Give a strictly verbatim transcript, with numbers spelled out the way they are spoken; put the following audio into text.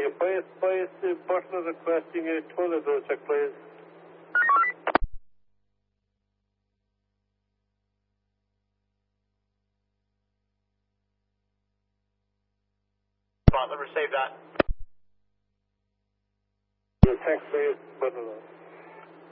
Bias, bias, uh, Butler requesting a toilet roll check, please. Butler, receive that. Thanks, please, Butler.